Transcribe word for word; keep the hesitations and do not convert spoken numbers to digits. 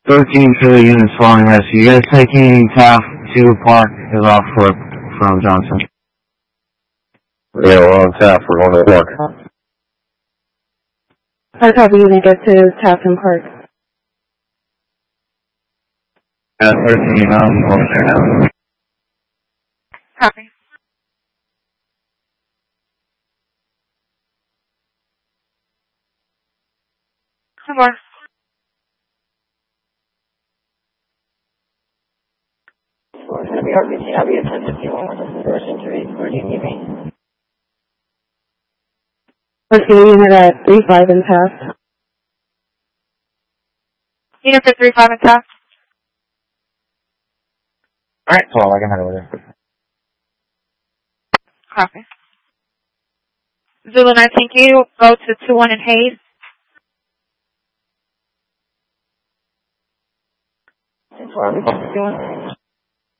thirteen Philly units following rescue. You guys taking Taft to Park is off foot from Johnson. Yeah, we're on Taft. We're going to Park. I copy you to get to Taft Park. Yeah, thirteen, I'm over there now. Copy. Come on. It's going to be R B C. I'll be attended to one with the first injury. Where do you need me? Let's get a unit at three five in Taft. Unit for three five and Taft. Alright, twelve, I can head over there. Copy. Zulu nineteen, can you go to two one in Hayes? That's where I'm doing.